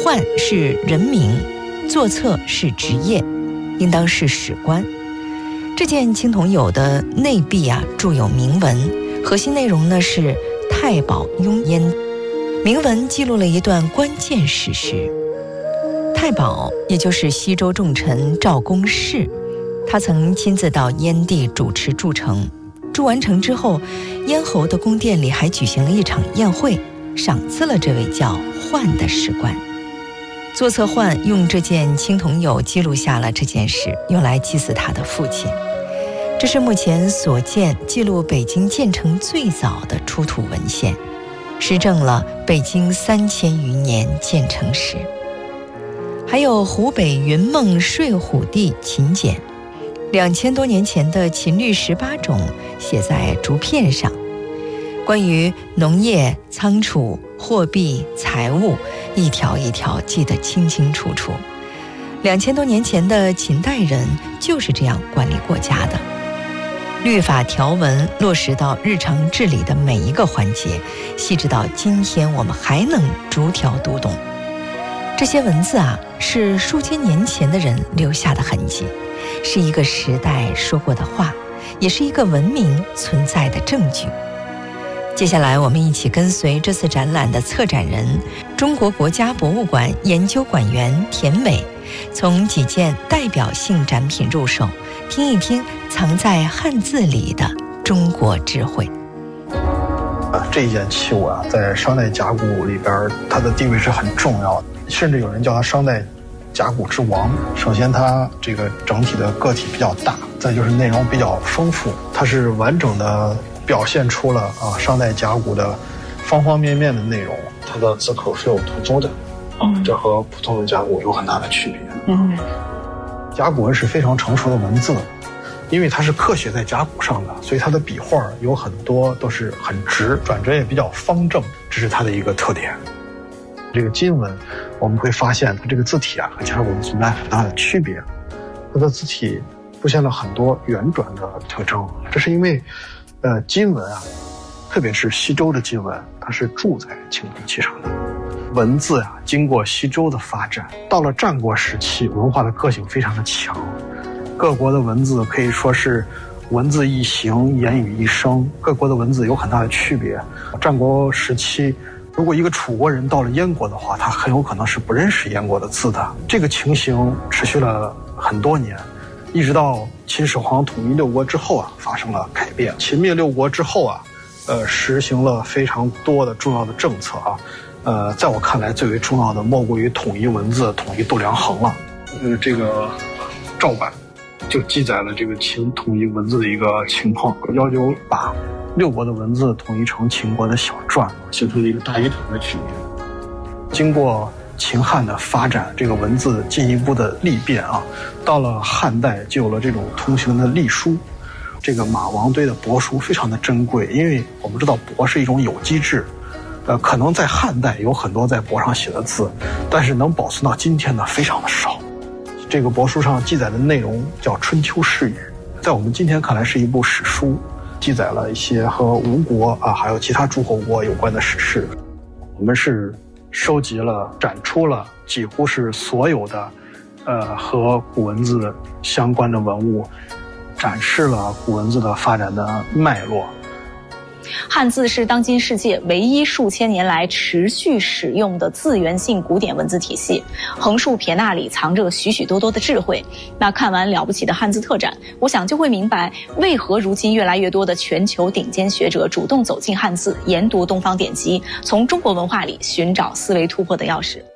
宦是人名，作册是职业，应当是史官。这件青铜俑的内壁注有铭文，核心内容呢是太保雍焉。铭文记录了一段关键史实。太保也就是西周重臣赵公奭，他曾亲自到燕地主持筑城，筑完城之后，燕侯的宫殿里还举行了一场宴会，赏赐了这位叫宦的史官。作册宦用这件青铜俑记录下了这件事，用来祭祀他的父亲。这是目前所见记录北京建成最早的出土文献，实证了北京3000余年建成史。还有湖北云梦睡虎地秦简，2000多年前的秦律18种写在竹片上，关于农业、仓储、货币、财务，一条一条记得清清楚楚。2000多年前的秦代人就是这样管理国家的，律法条文落实到日常治理的每一个环节，细致到今天我们还能逐条读懂。这些文字是数千年前的人留下的痕迹，是一个时代说过的话，也是一个文明存在的证据。接下来我们一起跟随这次展览的策展人，中国国家博物馆研究馆员田伟，从几件代表性展品入手，听一听藏在汉字里的中国智慧。 这一件器物在商代甲骨里边，它的地位是很重要的，甚至有人叫它商代甲骨之王。首先它这个整体的个体比较大，再就是内容比较丰富，它是完整的表现出了商代甲骨的方方面面的内容。它的字口是有突出的这和普通的甲骨有很大的区别。甲骨文是非常成熟的文字，因为它是刻写在甲骨上的，所以它的笔画有很多都是很直，转折也比较方正，这是它的一个特点。这个金文我们会发现它这个字体和甲骨文存在很大的区别，它的字体出现了很多圆转的特征，这是因为金文特别是西周的金文，它是铸在青铜器上的。文字经过西周的发展，到了战国时期，文化的个性非常的强，各国的文字可以说是文字一形，言语一声，各国的文字有很大的区别。战国时期，如果一个楚国人到了燕国的话，他很有可能是不认识燕国的字的。这个情形持续了很多年，一直到秦始皇统一六国之后发生了改变。秦灭六国之后实行了非常多的重要的政策在我看来最为重要的莫过于统一文字、统一度量衡了。这个赵版就记载了这个秦统一文字的一个情况，要求把六国的文字统一成秦国的小篆，形成了一个大一统的局面。经过秦汉的发展，这个文字进一步的历变到了汉代就有了这种通行的隶书。这个马王堆的帛书非常的珍贵，因为我们知道帛是一种有机质，可能在汉代有很多在帛上写的字，但是能保存到今天的非常的少。这个帛书上记载的内容叫《春秋世语》，在我们今天看来是一部史书，记载了一些和吴国还有其他诸侯国有关的史事。我们是收集了、展出了几乎是所有的和古文字相关的文物，展示了古文字的发展的脉络。 汉字是当今世界唯一数千年来持续使用的字源性古典文字体系，横竖撇捺里藏着许许多多的智慧。那看完了不起的汉字特展，我想就会明白为何如今越来越多的全球顶尖学者主动走进汉字，研读东方典籍，从中国文化里寻找思维突破的钥匙。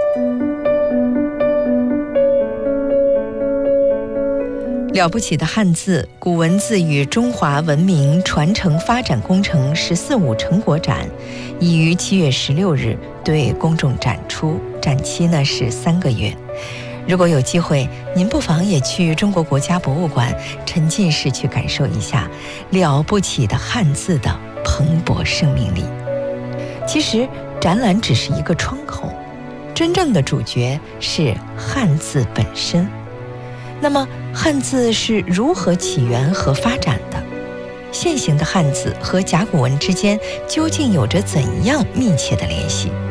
了不起的汉字，古文字与中华文明传承发展工程“14·5”成果展已于7月16日对公众展出，展期呢是3个月。如果有机会，您不妨也去中国国家博物馆沉浸式去感受一下了不起的汉字的蓬勃生命力。其实展览只是一个窗口，真正的主角是汉字本身。那么汉字是如何起源和发展的？现行的汉字和甲骨文之间究竟有着怎样密切的联系？